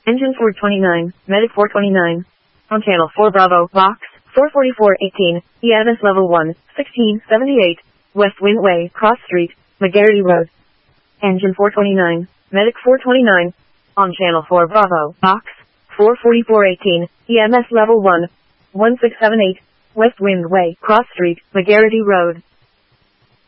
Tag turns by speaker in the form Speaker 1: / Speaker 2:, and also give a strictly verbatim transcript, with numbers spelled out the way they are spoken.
Speaker 1: Engine four twenty-nine, Medic four twenty-nine. On channel four Bravo, box, four forty-four eighteen, E M S level one, sixteen seventy-eight, West Wind Way, Cross Street, McGarity Road. Engine four twenty-nine, Medic four twenty-nine. On channel four Bravo, box, four forty-four eighteen, E M S level one, one six seven eight, West Wind Way, Cross Street, McGarity Road.